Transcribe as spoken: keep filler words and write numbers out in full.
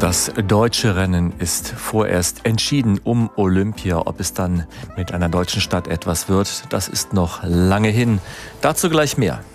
Das deutsche Rennen ist vorerst entschieden um Olympia. Ob es dann mit einer deutschen Stadt etwas wird, das ist noch lange hin. Dazu gleich mehr.